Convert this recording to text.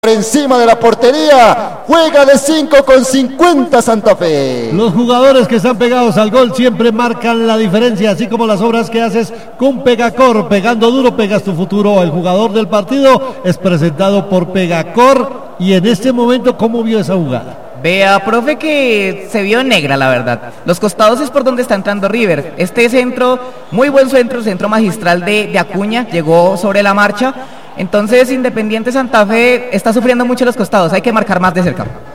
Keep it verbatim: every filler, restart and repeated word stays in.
Por encima de la portería, juega de cinco con cincuenta Santa Fe. Los jugadores que están pegados al gol siempre marcan la diferencia, así como las obras que haces con Pegacor. Pegando duro, pegas tu futuro. El jugador del partido es presentado por Pegacor. Y en este momento, ¿cómo vio esa jugada? Vea, profe, que se vio negra, la verdad. Los costados es por donde está entrando River. Este centro, muy buen centro, centro magistral de, de Acuña, llegó sobre la marcha. Entonces, Independiente Santa Fe está sufriendo mucho los costados, hay que marcar más de cerca.